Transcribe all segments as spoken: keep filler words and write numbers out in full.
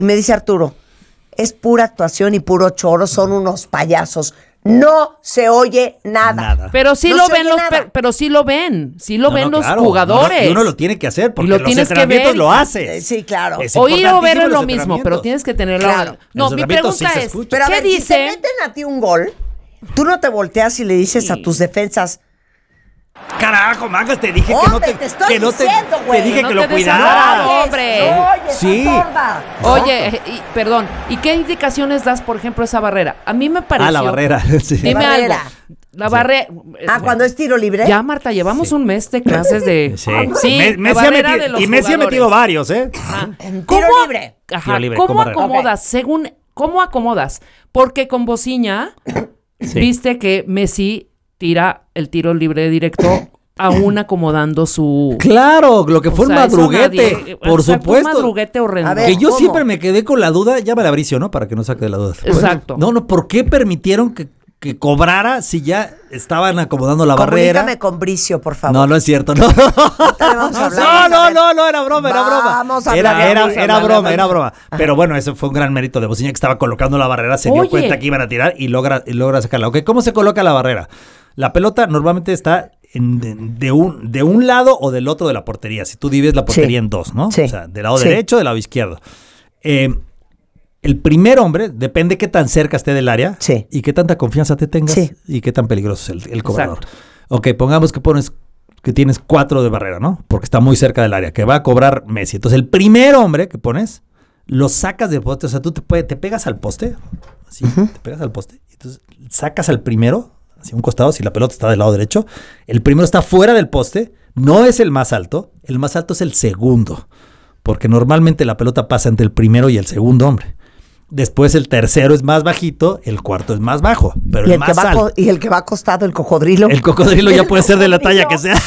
Y me dice Arturo, es pura actuación y puro choro, son unos payasos. No se oye nada. Nada. Pero sí no lo se ven oye los, nada. pe- pero sí lo ven, sí lo No, ven no, los claro. jugadores. No, no, y uno lo tiene que hacer porque lo los tienes que entrenamientos ver. lo haces. Eh, sí, claro. Es Oír o ver importantísimo es lo los mismo, pero entrenamientos. tienes que tenerlo. Claro. No, Los mi entrenamientos sí pregunta se es, escuchan. Pero a ¿qué ver, si dice? te meten a ti un gol, tú no te volteas y le dices Sí. a tus defensas, Carajo, mangas, te dije que no Hombre, te, te estoy que no te, diciendo, güey. te dije No que te lo des cuidaras. agarrado. hombre. No oyes, Sí. estás sorda. Oye, eh, y- perdón, ¿y qué indicaciones das, por ejemplo, a esa barrera? A mí me pareció... Ah, la barrera. Sí. Dime La barrera. algo. La barrera... Ah, cuando es tiro libre. Ya, Marta, llevamos Sí. un mes de clases de... Sí. Sí, Me- la Messi ha barrera metido- de los y Messi ha jugadores. metido varios, ¿eh? Ah, En tiro ¿cómo- libre. Ajá, Tiro libre, ¿cómo con barrera. acomodas? Según, ¿cómo acomodas? Porque con Bociña, Sí. viste que Messi tira el tiro libre directo aún acomodando su... Claro, lo que fue O un sea, eso madruguete, nadie- por o sea, fue supuesto. un madruguete horrendo. A ver, Que yo ¿cómo? siempre me quedé con la duda, ya me la abricio, ¿no? Para que no saque de la duda. Exacto. No, no, ¿por qué permitieron que, que cobrara si ya estaban acomodando la barrera? Comunícame con Bricio, por favor. No, no es cierto, no. Ahorita le vamos a hablar, No, vamos a no, ver. no, no, era broma, era broma. Vamos a Era, hablar, era, vamos a era hablar, broma, vamos. era broma. Pero bueno, eso fue un gran mérito de Bociña, que estaba colocando la barrera, se dio Oye. cuenta que iban a tirar y logra, y logra sacarla. Ok, ¿cómo se coloca la barrera? La pelota normalmente está en- de, de un, de un lado o del otro de la portería. Si tú divides la portería Sí. en dos, ¿no? Sí. O sea, del lado Sí. derecho, del lado izquierdo. Eh, el primer hombre, depende qué tan cerca esté del área Sí. y qué tanta confianza te tengas Sí. y qué tan peligroso es el, el cobrador. Exacto. Ok, pongamos que pones que tienes cuatro de barrera, ¿no? Porque está muy cerca del área, que va a cobrar Messi. Entonces, el primer hombre que pones, lo sacas del poste. O sea, tú te, puede- te pegas al poste, así, te pegas al poste. Entonces, sacas al primero, hacia un costado, si la pelota está del lado derecho. El primero está fuera del poste, no es el más alto. El más alto es el segundo, porque normalmente la pelota pasa entre el primero y el segundo hombre. Después el tercero es más bajito, el cuarto es más bajo, pero Y el, el, que más va alto. co- y el que va acostado, el cocodrilo. El cocodrilo ya puede ser de la talla que sea.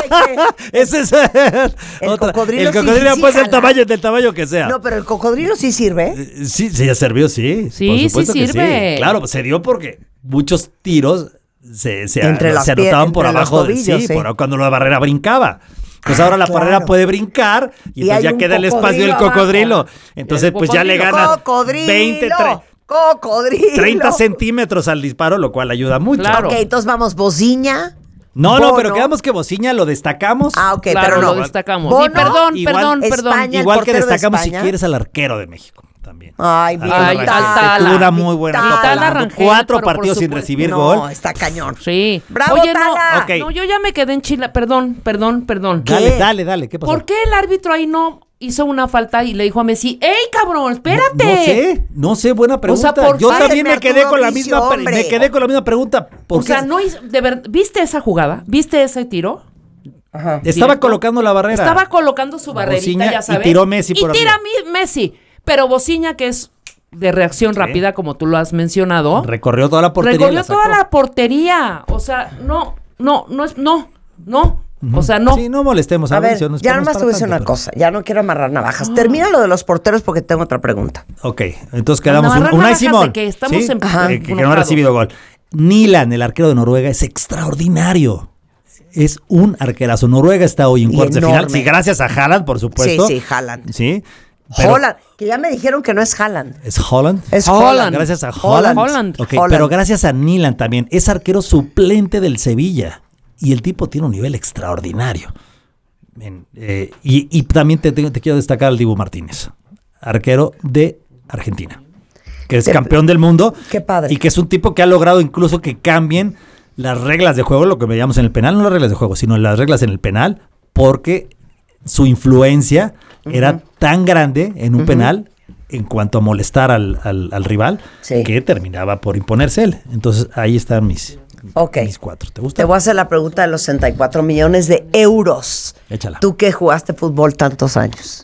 Ese Ese es El otra. cocodrilo El sí- cocodrilo sí puede ser jala. tamaño, del tamaño que sea. No, pero el cocodrilo sí sirve. Eh, Sí, sí, ya sirvió, sí. Sí, por sí supuesto que sirve. Claro, pues se dio porque muchos tiros se, se, Entre las se pie- anotaban por entre los abajo. de- tobillos, sí, sí. por cuando la barrera brincaba. Pues Ah, ahora la claro. barrera puede brincar y, Y entonces hay ya un queda el espacio del cocodrilo cocodrilo. abajo. Entonces, El pues ya le cocodrilo. gana Cocodrilo. veinte, tre- Cocodrilo. treinta centímetros al disparo, lo cual ayuda mucho. Claro. Ok, entonces vamos, Bociña. No, no, pero Bono. quedamos que Bociña lo destacamos. Ah, ok, Claro, pero no. lo destacamos. Bono, Sí, perdón, igual, perdón, perdón. España, el Igual que portero de destacamos si España. quieres al arquero de México también. Ay, bien. Ay, Rangel, al que Tala. tuvo una muy buena Vitala. Copa del Mundo. Rangel, Cuatro pero por partidos sin supuesto. recibir No, gol. está cañón. Sí. ¡Bravo, Oye, no, Tala! Ok. no, yo ya me quedé en Chile. Perdón, perdón, perdón. ¿Qué? Dale, dale, dale. ¿Qué pasó? ¿Por qué el árbitro ahí no hizo una falta y le dijo a Messi, ¡ey, cabrón, espérate! No, no sé, no sé, buena pregunta. ¿por Yo qué? también me Arturo quedé con la Bricio, misma pre- hombre. me quedé con la misma pregunta. ¿Por O qué sea, no hizo, de verdad, ¿viste esa jugada? ¿Viste ese tiro? Ajá. estaba directo? colocando la barrera? Estaba colocando su barrerita, Bociña, ya y sabes. tiró Messi por Y tira arriba. mi- Messi. Pero Bociña, que es de reacción Sí. rápida, como tú lo has mencionado, Recorrió toda la portería. y recorrió la sacó. toda la portería. O sea, no, no, no es, no, no. O sea, no. Sí, no molestemos. A ver, Mauricio, no es ya para- no nomás es te voy a para decir una tanto, cosa. Ya no quiero amarrar navajas. Termina lo de los porteros porque tengo otra pregunta. pero- Ok, entonces quedamos un, Amarrar Unai navijas Simón. de que estamos en- Ajá. Eh, que, que no ha enojados. recibido gol. Nilan, el arquero de Noruega, es extraordinario. Es un arquerazo. Noruega está hoy en Y cuartos de final. enorme. Sí, gracias a Haaland, por supuesto. Sí, sí, Haaland. Sí. pero- Holland, que ya me dijeron que no es Haaland. ¿Es Holland? Es Holland. Holland. Gracias a Holland. Holland. Holland. Ok, Holland. pero gracias a Nilan también. Es arquero suplente del Sevilla. Y el tipo tiene un nivel extraordinario. Bien, eh, y, y también te, te- te quiero destacar al Dibu Martínez, arquero de Argentina, que es Qué- campeón del mundo. qué padre. Y que es un tipo que ha logrado incluso que cambien las reglas de juego, lo que veíamos en el penal, no las reglas de juego, sino las reglas en el penal, porque su influencia era tan grande en un penal en cuanto a molestar al, al- al rival, Sí. que terminaba por imponerse él. Entonces ahí están mis, Ok. mis cuatro. ¿Te gusta? Te voy a hacer la pregunta de los sesenta y cuatro millones de euros. Échala. Tú que jugaste fútbol tantos años.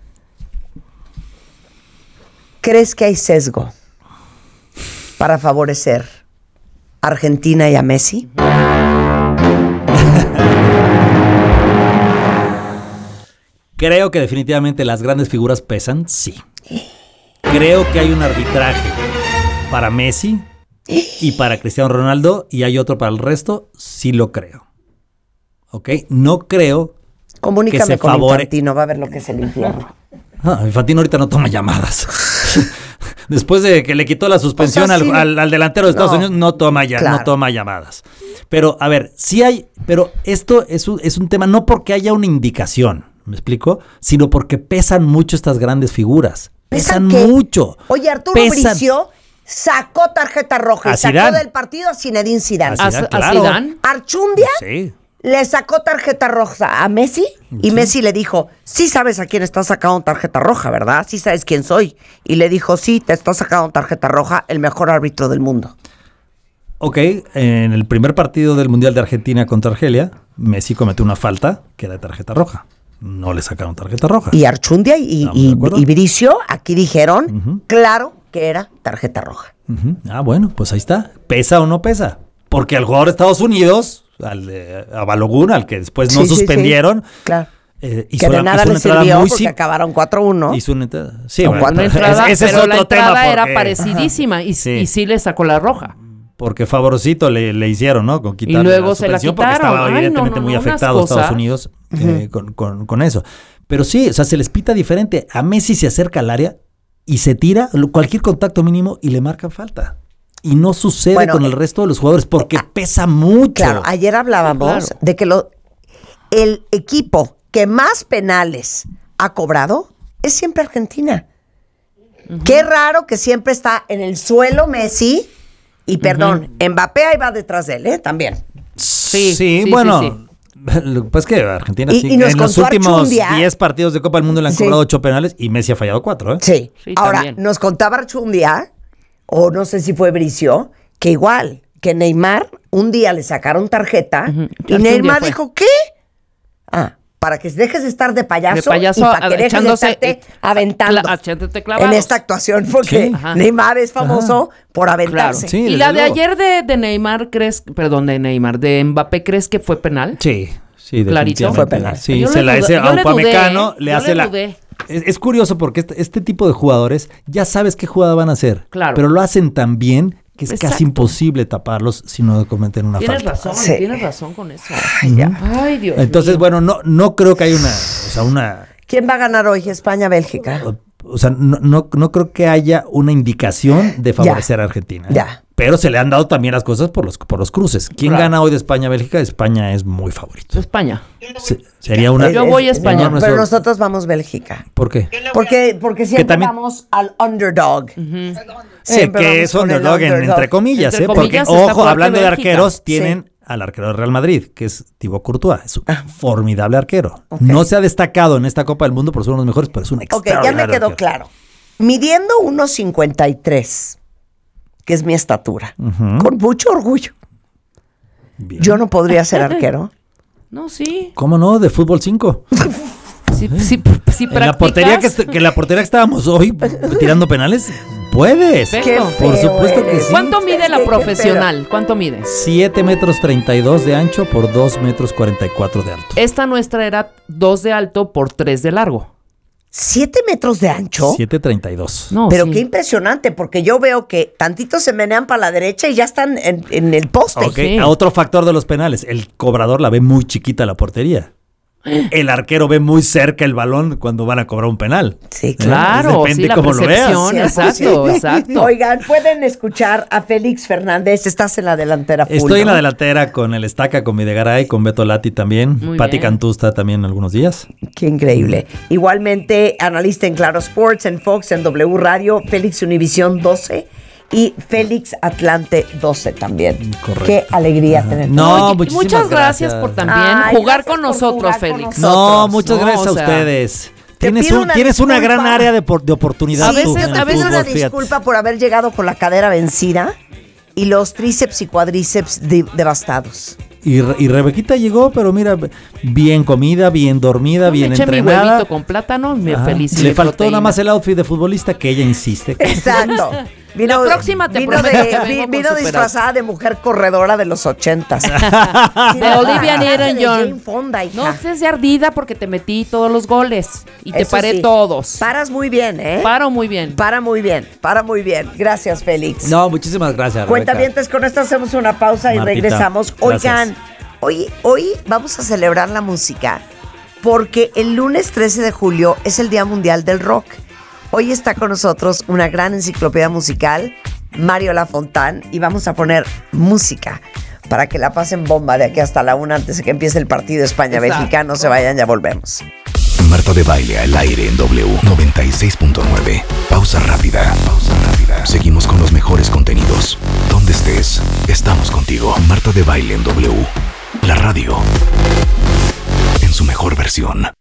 ¿Crees que hay sesgo para favorecer a Argentina y a Messi? Creo que definitivamente las grandes figuras pesan, sí. Creo que hay un arbitraje para Messi y para Cristiano Ronaldo y hay otro para el resto, sí lo creo. ¿Ok? No creo que Comunícame se con favore- Infantino, va a ver lo que es el infierno. Ah, Infantino ahorita no toma llamadas. Después de que le quitó la suspensión O sea, sí. al, al, al delantero de Estados No, Unidos, no toma, ya, claro. no toma llamadas. Pero, a ver, sí hay, pero esto es un, es un tema no porque haya una indicación, ¿me explico? Sino porque pesan mucho estas grandes figuras. Pesan, ¿Pesan qué? mucho. Oye, Arturo Pesan. Bricio sacó tarjeta roja A y sacó Zidane. del partido a Zinedine Zidane. A ¿A, Zidane, a claro. Zidane? Archundia Sí. le sacó tarjeta roja a Messi y Sí. Messi le dijo, sí sabes a quién está sacando tarjeta roja, ¿verdad? Sí sabes quién soy. Y le dijo, sí, te está sacando tarjeta roja el mejor árbitro del mundo. Ok, en el primer partido del Mundial de Argentina contra Argelia, Messi cometió una falta que era de tarjeta roja. No le sacaron tarjeta roja. Y Archundia y, Estamos de y, acuerdo. y Bricio aquí dijeron, Ujú. claro que era tarjeta roja. Ujú. Ah, bueno, pues ahí está. ¿Pesa o no pesa? Porque al jugador de Estados Unidos, al de, a Balogun, al que después no Sí, sí, sí. suspendieron, Claro. eh, hizo, Que de la- nada hizo le una entrada sirvió muy porque sim- acabaron cuatro uno. hizo una entrada. Sí, Con bueno, cuatro. Una entrada, ese es pero otro la entrada tema era porque, parecidísima y, Sí. y sí le sacó la roja. porque favorcito le, le hicieron, ¿no? Con quitarle luego la se la suspensión porque quitaron. estaba Ay, no, evidentemente no, muy no, unas afectado Estados cosas. Unidos eh, con, con- con eso. Pero sí, o sea, se les pita diferente. A Messi se acerca al área y se tira lo- cualquier contacto mínimo y le marcan falta. Y no sucede Bueno, con el eh, resto de los jugadores porque pesa mucho. Claro, ayer hablábamos Claro. de que lo, el equipo que más penales ha cobrado es siempre Argentina. Qué raro que siempre está en el suelo Messi y, perdón, Mbappé ahí va detrás de él, ¿eh? También. Sí, Sí, sí, bueno. sí, sí. Lo que pasa es que Argentina Y- sí, y nos en los contó últimos Archundia- diez partidos de Copa del Mundo le han Sí. cobrado ocho penales y Messi ha fallado cuatro, ¿eh? Sí. Sí, Ahora, también. nos contaba Archundia, o no sé si fue Bricio, que igual, que Neymar un día le sacaron tarjeta Ujú. y Archundia Neymar fue. dijo, ¿qué? Ah, para que dejes de estar de payaso, De payaso y para que dejes de echándose, estarte eh, aventando cla- echándote en clavados. esta actuación, porque Sí. Ajá. Neymar es famoso por Claro. aventarse. Sí, y desde la de luego. ayer de, de Neymar, ¿crees? Perdón, de Neymar, de Mbappé, ¿crees que fue penal? Sí, sí, Clarito. definitivamente. Fue penal. Sí, Yo se le la dudé- hace yo a le Upamecano, dudé, le yo hace le la... dudé. Es, es curioso porque este, este tipo de jugadores ya sabes qué jugada van a hacer. Claro. Pero lo hacen tan bien que es Exacto. casi imposible taparlos si no cometen una Tienes falta. razón, Sí. tienes razón con eso. Ay, ya. Ay, Dios Entonces, mío. bueno, no, no creo que haya una... O sea, una... ¿Quién va a ganar hoy? España-Bélgica. O sea, no, no, no creo que haya una indicación de favorecer Ya. a Argentina. ¿eh? Ya. Pero se le han dado también las cosas por los, por los cruces. ¿Quién Claro. gana hoy de España-Bélgica? España es muy favorito. España. Se- sería una... Yo voy a España. No, no, Pero eso- nosotros vamos Bélgica. ¿Por qué? Porque, porque siempre también- vamos al underdog. Sí, Siempre que vamos es con el underdog, en- underdog. entre comillas, Entre ¿eh? comillas, Porque, está ojo, fuerte hablando de Bélgica. arqueros, tienen Sí. al arquero del Real Madrid, que es Thibaut Courtois. Es un formidable arquero. Ok. No se ha destacado en esta Copa del Mundo por ser uno de los mejores, pero es un Ok, ya extraordinario me quedó arquero. claro. Midiendo uno cincuenta y tres, que es mi estatura, Ujú. con mucho orgullo, Bien. yo no podría ser arquero. No, sí. ¿Cómo no? De fútbol cinco. Sí, sí, sí En la portería que, est- que en la portería que estábamos hoy tirando penales, puedes. Qué Qué Perfecto. Por feo supuesto que eres. sí. ¿Cuánto mide Es la que qué profesional? ¿Cuánto mide? siete metros treinta y dos de ancho por dos metros cuarenta y cuatro de alto. Esta nuestra era dos de alto por tres de largo. ¿Siete metros de ancho? siete treinta y dos. No, Pero sí. qué impresionante, porque yo veo que tantitos se menean para la derecha y ya están en, en el poste. Ok, Sí. a otro factor de los penales. El cobrador la ve muy chiquita la portería. El arquero ve muy cerca el balón cuando van a cobrar un penal. Sí, ¿Eh? Claro, Depende sí, la cómo lo veas. percepción, exacto, exacto. Oigan, pueden escuchar a Félix Fernández. Estás en la delantera full, Estoy en ¿no? la delantera con el Estaca, con Videgaray, con Beto Lati también. Muy Pati bien. Cantusta también algunos días. Qué increíble. Igualmente, analista en Claro Sports, en Fox, en W Radio, Félix Univisión doce y Félix Atlante doce también. Correcto. Qué alegría tener. No, Oye, muchísimas muchas gracias, gracias. por también Ay, jugar gracias con por nosotros, jugar con Félix. nosotros. No, muchas No, gracias o a sea, ustedes. te Tienes, pido un- una tienes una disculpa. gran área de, por- de oportunidad. A veces- tú en el a veces fútbol, una fíjate. disculpa por haber llegado con la cadera vencida y los tríceps y cuadríceps de- devastados. Y, Re- y Rebequita llegó, pero mira, bien comida, bien dormida, Yo bien me eché mi entrenada. huevito con plátano y me Ajá. feliz. y Le de faltó proteína. nada más el outfit de futbolista que ella insiste. Exacto. La próxima te vino prometo de- que vengo vi- con vino superout. disfrazada de mujer corredora de los ochentas. Sí, De Olivia la- Newton-John. de Jane Fonda, hija. No estés de ardida porque te metí todos los goles y te Eso paré sí. todos. Paras muy bien, ¿eh? Paro muy bien. Para muy bien, para muy bien. Gracias, Félix. No, muchísimas gracias, Rebeca. Cuentavientes, con esto hacemos una pausa y Martita, regresamos. Oigan, gracias. hoy, hoy vamos a celebrar la música porque el lunes trece de julio es el Día Mundial del Rock. Hoy está con nosotros una gran enciclopedia musical, Mario Lafontán, y vamos a poner música para que la pasen bomba de aquí hasta la una antes de que empiece el partido España-Bélgica. No se vayan, ya volvemos. Marta de Baile al aire en W noventa y seis punto nueve. Pausa rápida. Pausa rápida. Seguimos con los mejores contenidos. Donde estés, estamos contigo. Marta de Baile en W. La radio en su mejor versión.